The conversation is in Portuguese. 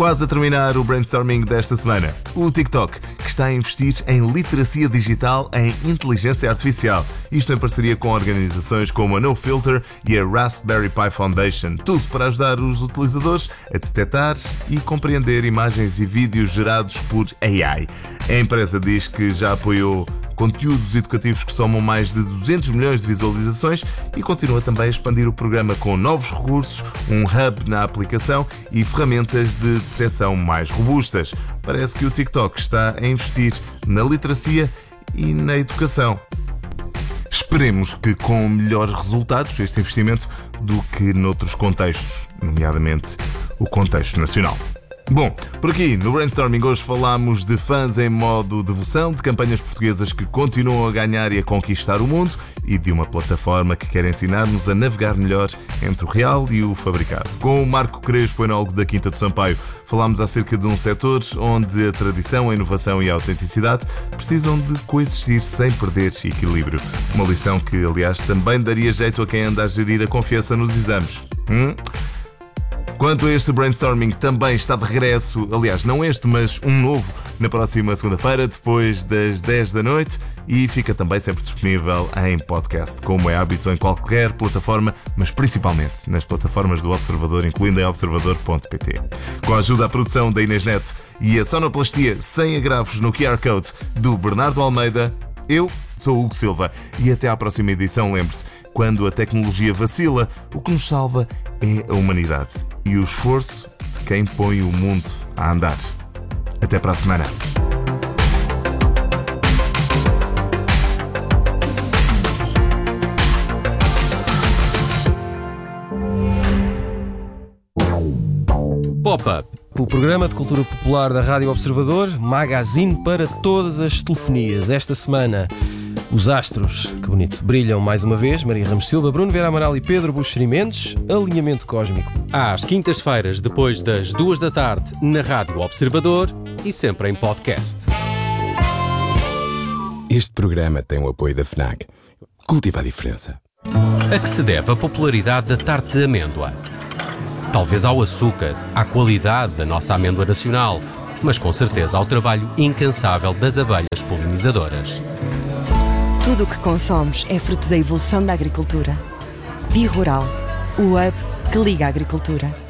Quase a terminar o brainstorming desta semana. O TikTok, que está a investir em literacia digital em inteligência artificial. Isto em parceria com organizações como a No Filter e a Raspberry Pi Foundation. Tudo para ajudar os utilizadores a detectar e compreender imagens e vídeos gerados por AI. A empresa diz que já apoiou conteúdos educativos que somam mais de 200 milhões de visualizações e continua também a expandir o programa com novos recursos, um hub na aplicação e ferramentas de detecção mais robustas. Parece que o TikTok está a investir na literacia e na educação. Esperemos que com melhores resultados este investimento do que noutros contextos, nomeadamente o contexto nacional. Bom, por aqui no Brainstorming hoje falámos de fãs em modo devoção, de campanhas portuguesas que continuam a ganhar e a conquistar o mundo e de uma plataforma que quer ensinar-nos a navegar melhor entre o real e o fabricado. Com o Marco Crespo, enólogo da Quinta do Sampaio, falámos acerca de um setor onde a tradição, a inovação e a autenticidade precisam de coexistir sem perder equilíbrio. Uma lição que, aliás, também daria jeito a quem anda a gerir a confiança nos exames. Quanto a este brainstorming, também está de regresso, aliás, não este, mas um novo, na próxima segunda-feira, depois das 10 da noite, e fica também sempre disponível em podcast, como é hábito em qualquer plataforma, mas principalmente nas plataformas do Observador, incluindo em observador.pt. Com a ajuda à produção da Inês Neto e a sonoplastia sem agravos no QR Code do Bernardo Almeida, eu sou o Hugo Silva e até à próxima edição. Lembre-se, quando a tecnologia vacila, o que nos salva é a humanidade e o esforço de quem põe o mundo a andar. Até para a semana. Pop-Up, o programa de cultura popular da Rádio Observador, magazine para todas as telefonias. Esta semana, os astros, que bonito, brilham mais uma vez. Maria Ramos Silva, Bruno Vieira Amaral e Pedro Buxeri Mendes. Alinhamento cósmico. Às quintas-feiras, depois das 2 da tarde, na Rádio Observador e sempre em podcast. Este programa tem o apoio da FNAC. Cultiva a diferença. A que se deve a popularidade da tarte de amêndoa? Talvez ao açúcar, à qualidade da nossa amêndoa nacional, mas com certeza ao trabalho incansável das abelhas polinizadoras. Tudo o que consomos é fruto da evolução da agricultura. Bi-Rural, o hub que liga a agricultura.